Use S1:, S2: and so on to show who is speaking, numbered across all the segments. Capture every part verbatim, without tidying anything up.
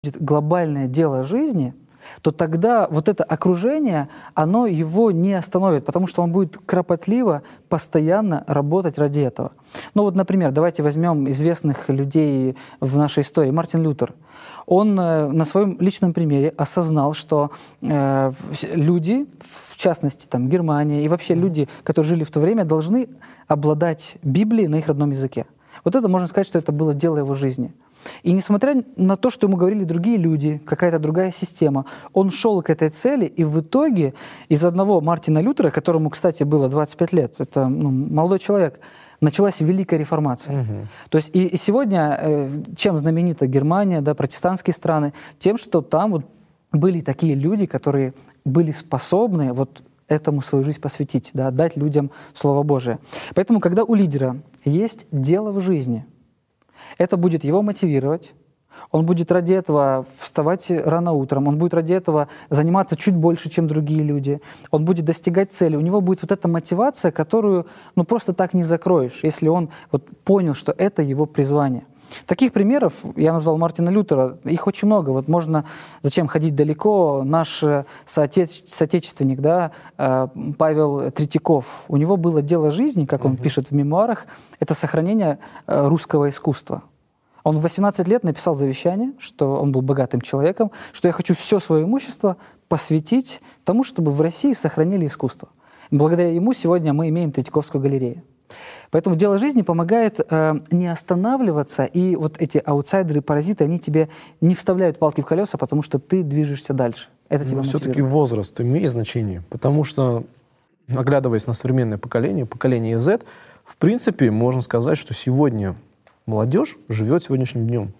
S1: будет глобальное дело жизни, то тогда вот это окружение, оно его не остановит, потому что он будет кропотливо, постоянно работать ради этого. Ну вот, например, давайте возьмем известных людей в нашей истории. Мартин Лютер. Он э, на своем личном примере осознал, что э, люди, в частности, там, Германия и вообще люди, которые жили в то время, должны обладать Библией на их родном языке. Вот это, можно сказать, что это было дело его жизни. И несмотря на то, что ему говорили другие люди, какая-то другая система, он шел к этой цели, и в итоге из одного Мартина Лютера, которому, кстати, было двадцать пять лет, это ну, молодой человек, началась Великая Реформация. Угу. То есть и, и сегодня э, чем знаменита Германия, да, протестантские страны? Тем, что там вот были такие люди, которые были способны вот этому свою жизнь посвятить, да, отдать людям Слово Божие. Поэтому, когда у лидера есть дело в жизни, это будет его мотивировать, он будет ради этого вставать рано утром, он будет ради этого заниматься чуть больше, чем другие люди, он будет достигать цели, у него будет вот эта мотивация, которую ну, просто так не закроешь, если он вот, понял, что это его призвание. Таких примеров, я назвал Мартина Лютера, их очень много. Вот можно, зачем ходить далеко, наш соотече- соотечественник, да, Павел Третьяков, у него было дело жизни, как он uh-huh. пишет в мемуарах, это сохранение русского искусства. Он в восемнадцать лет написал завещание, что он был богатым человеком, что я хочу все свое имущество посвятить тому, чтобы в России сохранили искусство. Благодаря ему сегодня мы имеем Третьяковскую галерею. Поэтому дело жизни помогает э, не останавливаться, и вот эти аутсайдеры, паразиты, они тебе не вставляют палки в колеса, потому что ты движешься дальше. Это тебя мотивирует.
S2: Все-таки возраст имеет значение, потому что, оглядываясь на современное поколение, поколение Z, в принципе, можно сказать, что сегодня молодежь живет сегодняшним днем.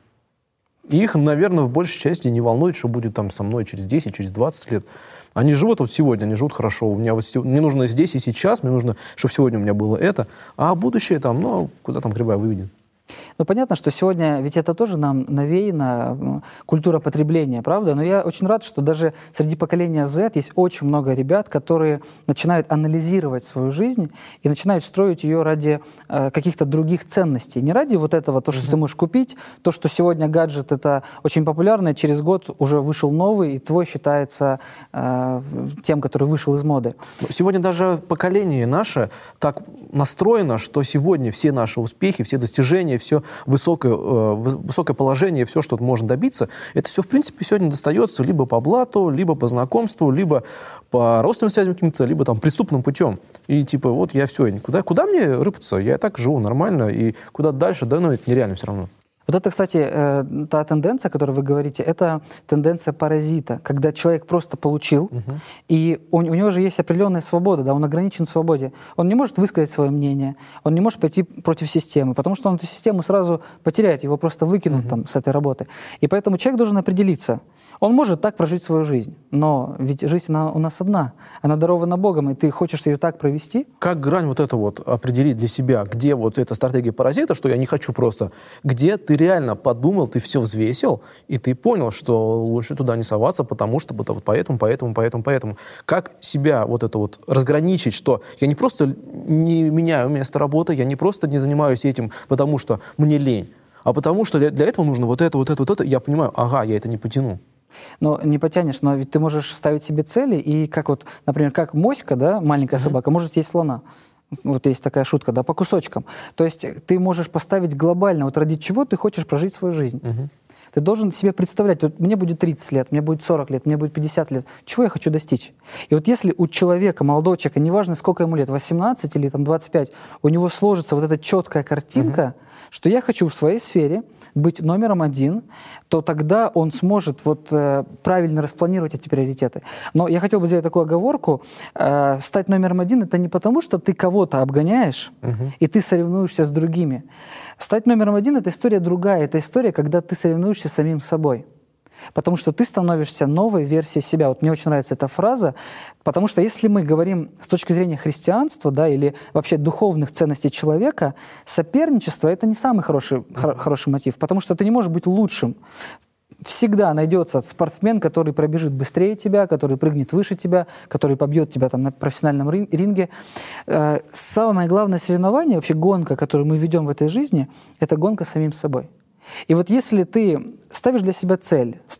S2: И их, наверное, в большей части не волнует, что будет там со мной через десять, через двадцать лет. Они живут вот сегодня, они живут хорошо. У меня вот, мне нужно здесь и сейчас, мне нужно, чтобы сегодня у меня было это, а будущее там, ну, куда там кривая выведет.
S1: Ну, понятно, что сегодня, ведь это тоже нам навеяно, культура потребления, правда? Но я очень рад, что даже среди поколения Z есть очень много ребят, которые начинают анализировать свою жизнь и начинают строить ее ради э, каких-то других ценностей. Не ради вот этого, то, что uh-huh. ты можешь купить, то, что сегодня гаджет, это очень популярно, через год уже вышел новый, и твой считается э, тем, который вышел из моды.
S2: Сегодня даже поколение наше так настроено, что сегодня все наши успехи, все достижения, все высокое, э, высокое положение, все, что можно добиться, это все, в принципе, сегодня достается либо по блату, либо по знакомству, либо по родственным связям каким-то, либо там преступным путем. И типа, вот я все, никуда, куда мне рыпаться? Я и так живу нормально, и куда дальше, да, ну, это нереально все равно.
S1: Вот это, кстати, э, та тенденция, о которой вы говорите, это тенденция паразита, когда человек просто получил, uh-huh. и у, у него же есть определенная свобода, да, он ограничен в свободе. Он не может высказать свое мнение, он не может пойти против системы, потому что он эту систему сразу потеряет, его просто выкинут uh-huh. там, с этой работы. И поэтому человек должен определиться. Он может так прожить свою жизнь, но ведь жизнь она у нас одна, она дарована Богом, и ты хочешь ее так провести?
S2: Как грань вот это вот определить для себя, где вот эта стратегия паразита, что я не хочу просто, где ты реально подумал, ты все взвесил, и ты понял, что лучше туда не соваться, потому что вот поэтому, поэтому, поэтому, поэтому. Как себя вот это вот разграничить, что я не просто не меняю место работы, я не просто не занимаюсь этим, потому что мне лень, а потому что для, для этого нужно вот это, вот это, вот это, я понимаю, ага, я это не потяну.
S1: Но не потянешь, но ведь ты можешь ставить себе цели, и как вот, например, как моська, да, маленькая mm-hmm. собака, может съесть слона. Вот есть такая шутка, да, по кусочкам. То есть ты можешь поставить глобально, вот ради чего ты хочешь прожить свою жизнь. Mm-hmm. Ты должен себе представлять, вот мне будет тридцать лет, мне будет сорок лет, мне будет пятьдесят лет. Чего я хочу достичь? И вот если у человека, молодого человека, неважно, сколько ему лет, восемнадцать или там, двадцать пять, у него сложится вот эта четкая картинка, mm-hmm. что я хочу в своей сфере быть номером один, то тогда он сможет вот, э, правильно распланировать эти приоритеты. Но я хотел бы сделать такую оговорку. Э, стать номером один — это не потому, что ты кого-то обгоняешь, uh-huh. и ты соревнуешься с другими. Стать номером один — это история другая. Это история, когда ты соревнуешься с самим собой. Потому что ты становишься новой версией себя. Вот мне очень нравится эта фраза, потому что если мы говорим с точки зрения христианства, да, или вообще духовных ценностей человека, соперничество — это не самый хороший, mm-hmm. хор- хороший мотив, потому что ты не можешь быть лучшим. Всегда найдется спортсмен, который пробежит быстрее тебя, который прыгнет выше тебя, который побьет тебя там на профессиональном ринге. Самое главное соревнование, вообще гонка, которую мы ведем в этой жизни, это гонка с самим собой. И вот если ты ставишь для себя цель